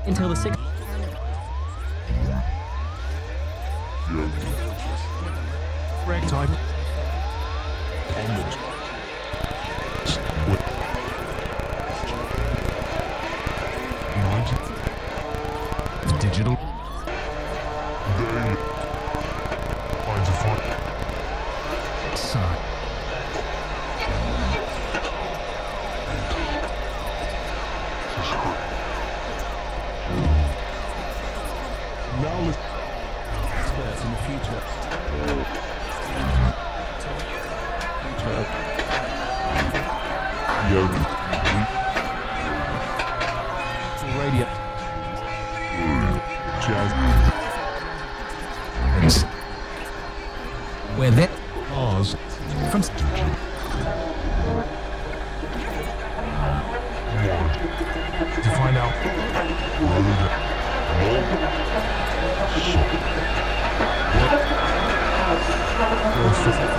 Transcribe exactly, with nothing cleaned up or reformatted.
until the sixth. Ragtime. Digital. Sign. Now let's experts in the future. Yoga. Radio. Jazz. Where that Oz. from To find out. Road.